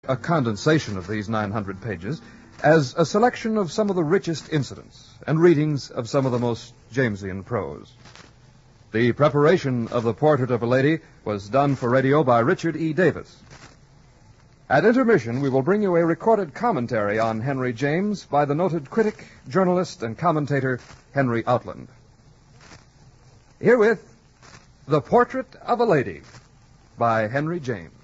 a condensation of these 900 pages as a selection of some of the richest incidents and readings of some of the most Jamesian prose. The preparation of the Portrait of a Lady was done for radio by Richard E. Davis. At intermission, we will bring you a recorded commentary on Henry James by the noted critic, journalist, and commentator Henry Outland. Herewith, The Portrait of a Lady by Henry James.